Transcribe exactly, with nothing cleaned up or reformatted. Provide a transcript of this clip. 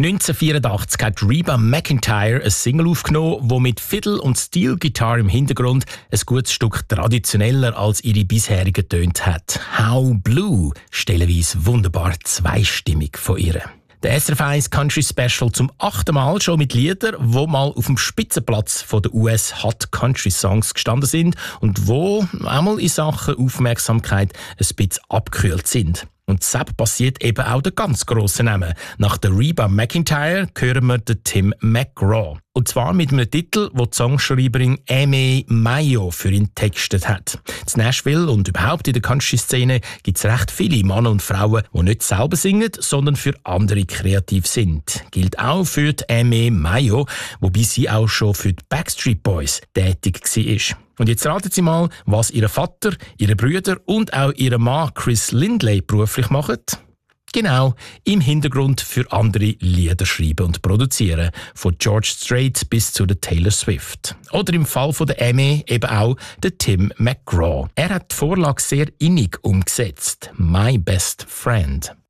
neunzehnhundertvierundachtzig hat Reba McEntire ein Single aufgenommen, das mit Fiddle und Steel Guitar im Hintergrund ein gutes Stück traditioneller als ihre bisherigen tönt hat. How Blue, stellenweise wunderbar zweistimmig von ihr. Der S R F eins Country Special zum achten Mal schon mit Liedern, die mal auf dem Spitzenplatz der U S Hot Country Songs gestanden sind und wo einmal in Sachen Aufmerksamkeit ein bisschen abgekühlt sind. Und das passiert eben auch der ganz grossen Namen. Nach der Reba McEntire hören wir den Tim McGraw. Und zwar mit einem Titel, den die Songschreiberin Amy Mayo für ihn textet hat. In Nashville und überhaupt in der Country-Szene gibt es recht viele Männer und Frauen, die nicht selber singen, sondern für andere kreativ sind. Gilt auch für die Amy Mayo, wobei sie auch schon für die Backstreet Boys tätig war. Und jetzt raten Sie mal, was Ihr Vater, Ihre Brüder und auch Ihr Mann Chris Lindley beruflich machen. Genau, im Hintergrund für andere Lieder schreiben und produzieren. Von George Strait bis zu der Taylor Swift. Oder im Fall von der Amy eben auch der Tim McGraw. Er hat die Vorlage sehr innig umgesetzt. My Best Friend.